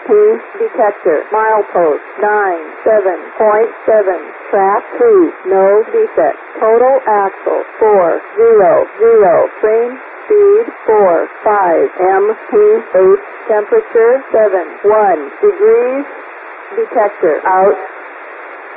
detector, milepost 97.7, track 2, no defect, total axle 400, frame speed 45, MPH, temperature 71 degrees, detector out.